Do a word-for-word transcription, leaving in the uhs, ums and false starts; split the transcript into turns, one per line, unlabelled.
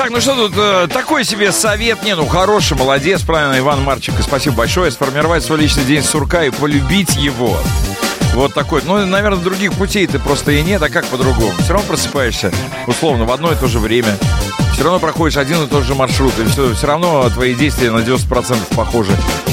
Так, ну что тут, э, такой себе совет, не, ну хороший, молодец, правильно, Иван Марченко, спасибо большое, сформировать свой личный день сурка и полюбить его. Вот такой, ну, наверное, других путей ты просто и нет, а как по-другому? Все равно просыпаешься, условно, в одно и то же время, все равно проходишь один и тот же маршрут, и все, все равно твои действия на девяносто процентов похожи